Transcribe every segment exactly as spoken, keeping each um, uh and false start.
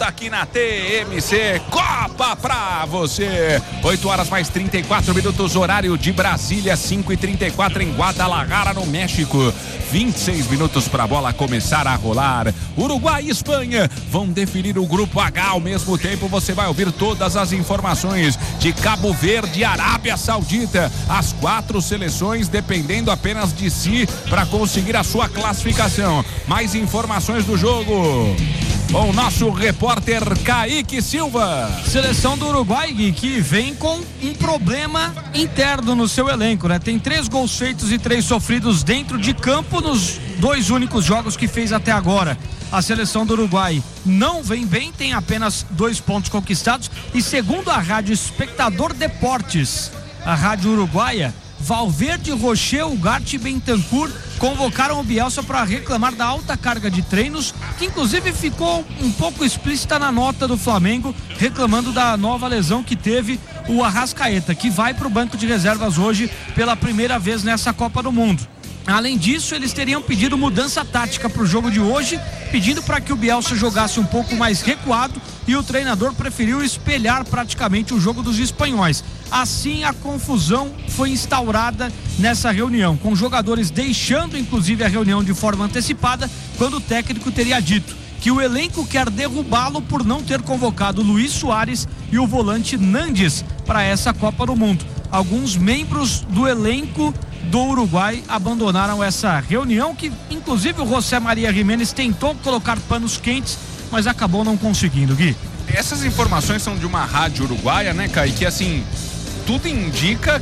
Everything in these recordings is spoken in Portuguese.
volta aqui na T M C Copa pra você. oito horas mais trinta e quatro minutos, horário de Brasília, cinco e trinta e quatro em Guadalajara, no México. vinte e seis minutos para a bola começar a rolar. Uruguai e Espanha vão definir o grupo H. Ao mesmo tempo você vai ouvir todas as informações de Cabo Verde e Arábia Saudita. As quatro seleções dependendo apenas de si para conseguir a sua classificação. Mais informações do jogo com o nosso repórter Kaique Silva. Seleção do Uruguai, Gui, que vem com um problema interno no seu elenco, né? Tem três gols feitos e três sofridos dentro de campo nos dois únicos jogos que fez até agora. A seleção do Uruguai não vem bem, tem apenas dois pontos conquistados e, segundo a rádio Espectador Deportes, a rádio uruguaia, Valverde, Rocher, Ugarte e Bentancur convocaram o Bielsa para reclamar da alta carga de treinos, que inclusive ficou um pouco explícita na nota do Flamengo, reclamando da nova lesão que teve o Arrascaeta, que vai para o banco de reservas hoje pela primeira vez nessa Copa do Mundo. Além disso, eles teriam pedido mudança tática para o jogo de hoje, pedindo para que o Bielsa jogasse um pouco mais recuado, e o treinador preferiu espelhar praticamente o jogo dos espanhóis. Assim, a confusão foi instaurada nessa reunião, com jogadores deixando inclusive a reunião de forma antecipada, quando o técnico teria dito que o elenco quer derrubá-lo por não ter convocado Luis Soares e o volante Nandes para essa Copa do Mundo. Alguns membros do elenco do Uruguai abandonaram essa reunião, que inclusive o José Maria Jiménez tentou colocar panos quentes, mas acabou não conseguindo, Gui. Essas informações são de uma rádio uruguaia, né, Kaique? Que assim, tudo indica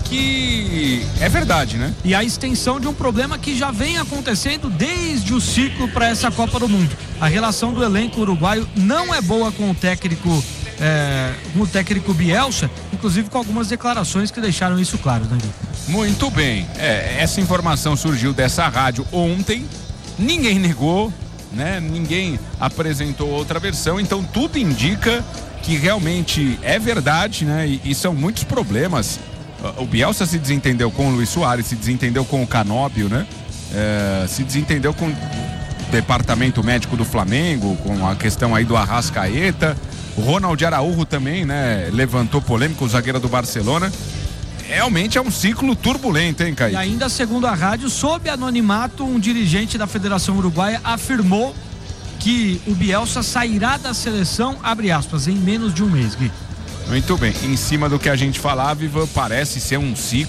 que é verdade, né? E a extensão de um problema que já vem acontecendo desde o ciclo para essa Copa do Mundo. A relação do elenco uruguaio não é boa com o técnico É, com o técnico Bielsa, inclusive com algumas declarações que deixaram isso claro, né, Gui? Muito bem, é, essa informação surgiu dessa rádio ontem, ninguém negou, né? Ninguém apresentou outra versão, então tudo indica que realmente é verdade, né? E, e são muitos problemas. O Bielsa se desentendeu com o Luis Soares, se desentendeu com o Canóbio, né? É, se desentendeu com o departamento médico do Flamengo, com a questão aí do Arrascaeta. O Ronald Araújo também, né, levantou polêmica, o zagueiro do Barcelona. Realmente é um ciclo turbulento, hein, Kaique? E ainda segundo a rádio, sob anonimato, um dirigente da Federação Uruguaia afirmou que o Bielsa sairá da seleção, abre aspas, em menos de um mês, Gui. Muito bem, em cima do que a gente falava, Ivan, parece ser um ciclo